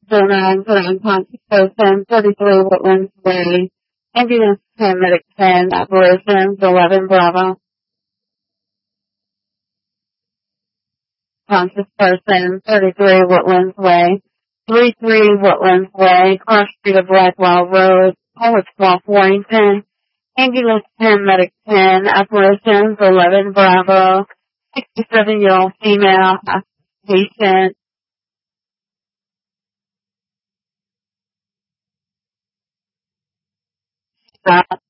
09 for unconscious person, 33 Woodlands Way. Ambulance paramedic 10, operations 11 Bravo. Conscious person, 33 Woodlands Way. 33 Woodlands Way, cross street of Blackwell Road, Polish Bluff, Warrington. Ambulance paramedic 10, operations 11 Bravo. 67-year-old female patient. Stop.